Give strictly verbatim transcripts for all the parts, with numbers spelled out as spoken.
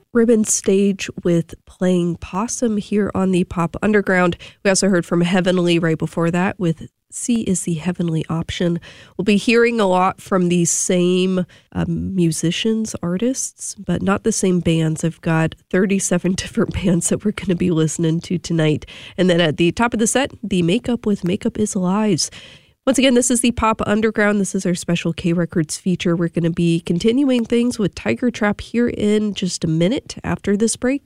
Ribbon Stage with Playing Possum here on the Pop Underground. We also heard from Heavenly right before that with C is the Heavenly Option. We'll be hearing a lot from these same um, musicians, artists, but not the same bands. I've got thirty-seven different bands that we're going to be listening to tonight. And then at the top of the set, the Makeup with Makeup is Lies. Once again, this is the Pop Underground. This is our special K-Records feature. We're going to be continuing things with Tiger Trap here in just a minute after this break.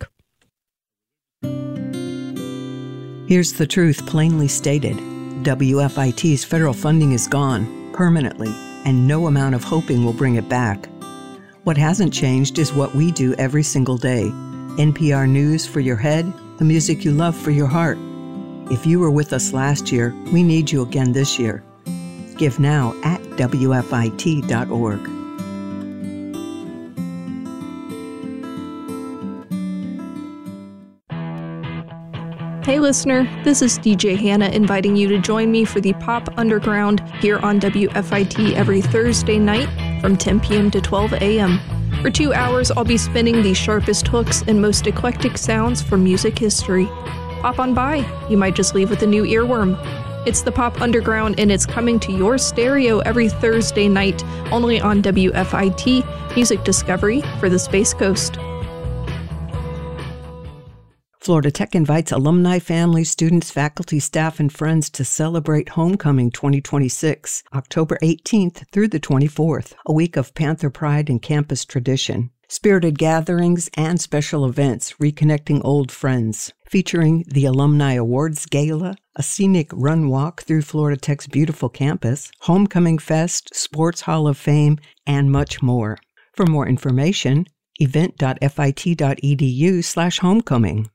Here's the truth plainly stated. W F I T's federal funding is gone, permanently, and no amount of hoping will bring it back. What hasn't changed is what we do every single day. N P R News for your head, the music you love for your heart. If you were with us last year, we need you again this year. Give now at W F I T dot org. Hey listener, this is D J Hannah inviting you to join me for the Pop Underground here on W F I T every Thursday night from ten p.m. to twelve a.m. For two hours, I'll be spinning the sharpest hooks and most eclectic sounds from music history. Pop on by. You might just leave with a new earworm. It's the Pop Underground, and it's coming to your stereo every Thursday night, only on W F I T, Music Discovery for the Space Coast. Florida Tech invites alumni, families, students, faculty, staff, and friends to celebrate Homecoming twenty twenty-six, October eighteenth through the twenty-fourth, a week of Panther pride and campus tradition. Spirited gatherings and special events reconnecting old friends, featuring the Alumni Awards Gala, a scenic run walk through Florida Tech's beautiful campus, Homecoming Fest, Sports Hall of Fame, and much more. For more information, event dot F I T dot E D U slash homecoming.